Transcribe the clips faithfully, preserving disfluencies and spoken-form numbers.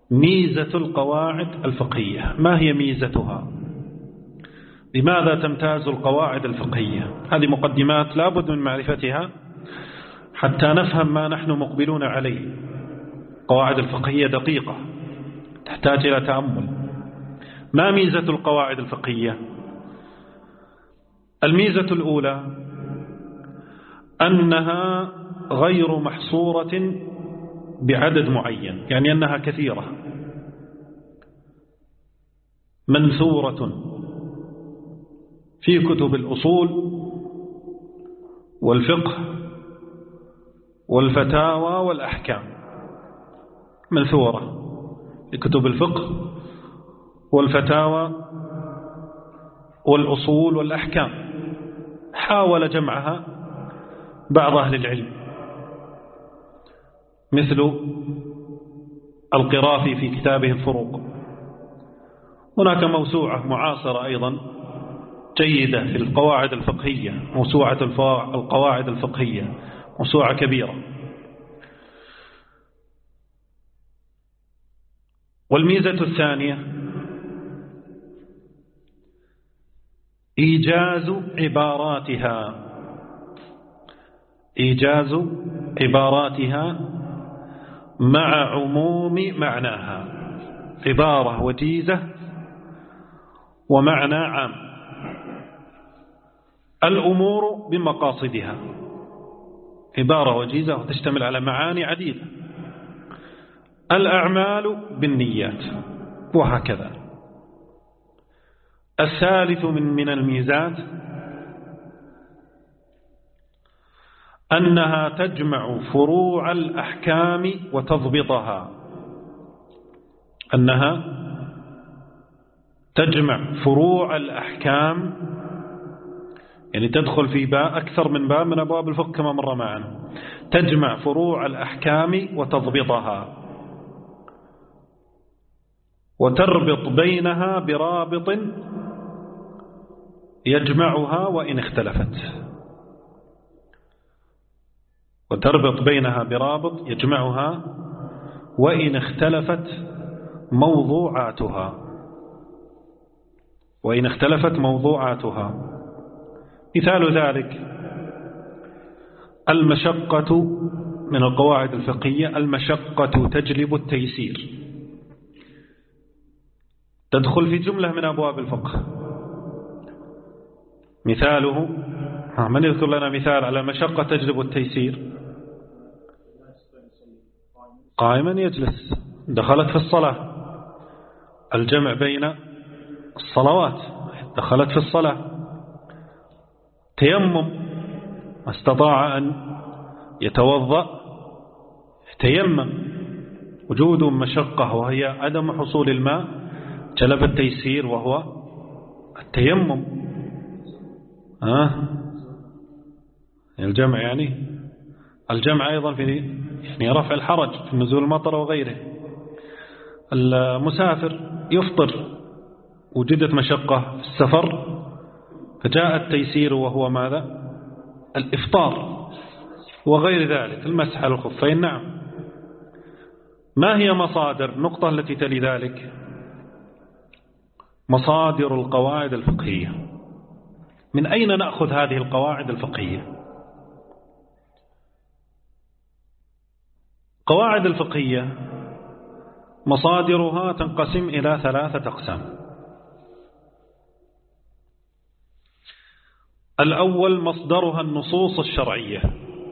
ميزة القواعد الفقهية. ما هي ميزتها؟ لماذا تمتاز القواعد الفقهية؟ هذه مقدمات لا بد من معرفتها حتى نفهم ما نحن مقبلون عليه. القواعد الفقهية دقيقة تحتاج إلى تأمل. ما ميزة القواعد الفقهية؟ الميزة الأولى أنها غير محصورة بعدد معين، يعني أنها كثيرة منثورة في كتب الأصول والفقه والفتاوى والأحكام، منثورة في كتب الفقه والفتاوى والأصول والأحكام. حاول جمعها بعض أهل العلم مثل القرافي في كتابه الفروق. هناك موسوعة معاصرة أيضا جيدة في القواعد الفقهية، موسوعة القواعد الفقهية، موسوعة كبيرة. والميزة الثانية إيجاز عباراتها، إيجاز عباراتها مع عموم معناها، عبارة وجيزة ومعنى عام. الأمور بمقاصدها، عبارة وجيزة وتشتمل على معاني عديدة. الأعمال بالنيات، وهكذا. الثالث من من الميزات أنها تجمع فروع الأحكام وتضبطها، أنها تجمع فروع الأحكام، يعني تدخل في باب أكثر من باب من أبواب الفقه كما مر معنا. تجمع فروع الأحكام وتضبطها وتربط بينها برابط يجمعها وإن اختلفت، وتربط بينها برابط يجمعها وإن اختلفت موضوعاتها، وإن اختلفت موضوعاتها. مثال ذلك المشقة من القواعد الفقهية، المشقة تجلب التيسير، تدخل في جملة من أبواب الفقه. مثاله، من يذكر لنا مثال على المشقة تجلب التيسير؟ قائما يجلس، دخلت في الصلاة. الجمع بين الصلوات دخلت في الصلاة. تيمم، استطاع أن يتوضأ تيمم. وجود مشقة وهي عدم حصول الماء جلب التيسير وهو التيمم. آه. الجمع يعني الجمع أيضا في يعني رفع الحرج في نزول المطر وغيره. المسافر يفطر، وجدت مشقة في السفر فجاء التيسير وهو ماذا؟ الإفطار وغير ذلك. المسح على الخفين. نعم. ما هي مصادر النقطة التي تلي ذلك؟ مصادر القواعد الفقهية. من أين نأخذ هذه القواعد الفقهية؟ قواعد الفقهية مصادرها تنقسم إلى ثلاثة أقسام. الأول مصدرها النصوص الشرعية،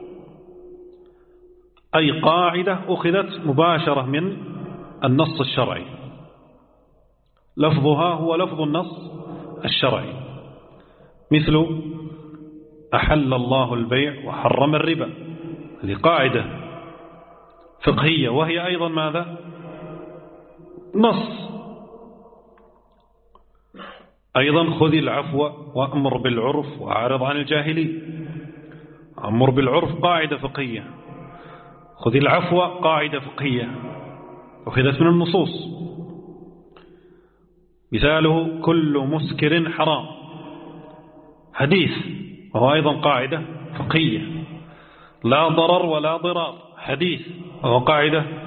أي قاعدة أخذت مباشرة من النص الشرعي، لفظها هو لفظ النص الشرعي، مثل أحل الله البيع وحرم الربا. هذه قاعدة فقهية وهي أيضا ماذا؟ نص. أيضا خذ العفو وأمر بالعرف وأعرض عن الجاهلين. أمر بالعرف قاعدة فقهية، خذ العفو قاعدة فقهية أخذت من النصوص. مثاله كل مسكر حرام، حديث وهو أيضا قاعدة فقهية. لا ضرر ولا ضرار، حديث وهو قاعدة